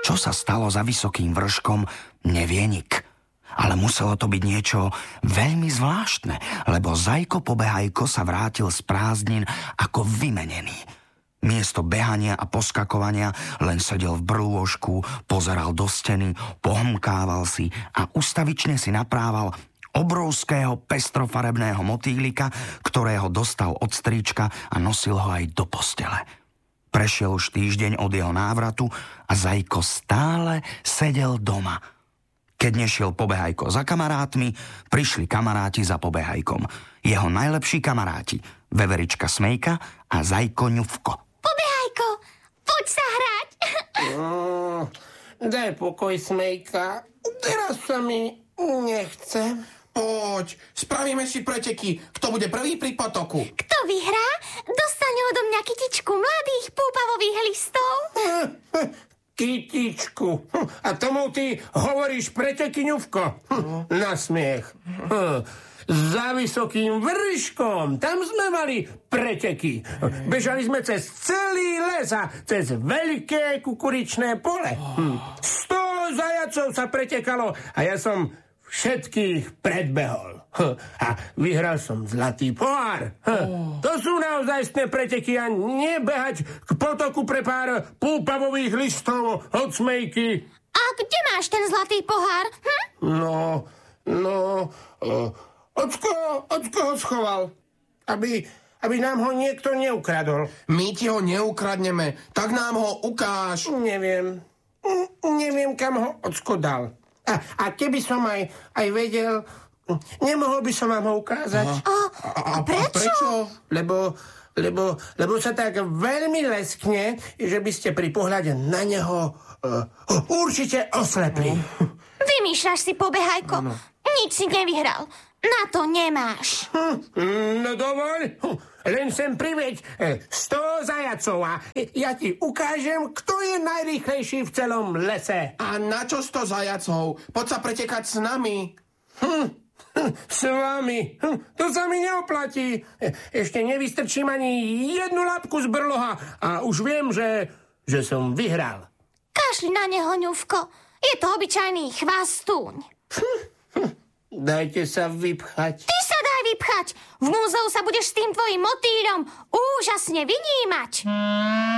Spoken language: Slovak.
Čo sa stalo za vysokým vrškom, nevie nik. Ale muselo to byť niečo veľmi zvláštne, lebo Zajko Pobehajko sa vrátil z prázdnin ako vymenený. Miesto behania a poskakovania len sedel v brôžku, pozeral do steny, pohmkával si a ustavične si naprával obrovského pestrofarebného motýlika, ktorého dostal od strýčka a nosil ho aj do postele. Prešiel už týždeň od jeho návratu a Zajko stále sedel doma. Keď nešiel Pobehajko za kamarátmi, prišli kamaráti za Pobehajkom. Jeho najlepší kamaráti, Veverička Smejka a Zajko Ňufko. Pobehajko, poď sa hrať. Daj pokoj, Smejka. Teraz sa mi nechce. Poď, spravíme si preteky. Kto bude prvý pri potoku? Kto vyhrá, dostane odo mňa kytičku mladých púpavových listov. Kytičku. A tomu ty hovoríš preteky, Ňufko? Na smiech. Za vysokým vrškom. Tam sme mali preteky. Bežali sme cez celý les a cez veľké kukuričné pole. 100 zajacov sa pretekalo a ja som všetkých predbehol. A vyhral som zlatý pohár. To sú naozajstné preteky a nebehať k potoku pre pár púpavových listov od Smejky. A kde máš ten zlatý pohár? Ocko ho schoval, aby nám ho niekto neukradol. My ti ho neukradneme, tak nám ho ukáž. Neviem, kam ho ocko dal. A keby som aj vedel, nemohol by som vám ho ukázať. A prečo? Lebo sa tak veľmi leskne, že by ste pri pohľade na neho určite oslepli. Vymýšľaš si, Pobehajko. Nič si nevyhral. Na to nemáš. No dovoľ, len sem priveď 100 zajacov a ja ti ukážem, kto je najrýchlejší v celom lese. A na čo 100 zajacov? Poď sa pretekať s nami. S vami. To sa mi neoplatí. Ešte nevystrčím ani jednu labku z brloha a už viem, že som vyhral. Kašli na neho, Ňufko. Je to obyčajný chvastúň. Dajte sa vypchať. Ty sa daj vypchať. V múzeu sa budeš s tým tvojim motýľom úžasne vynímať.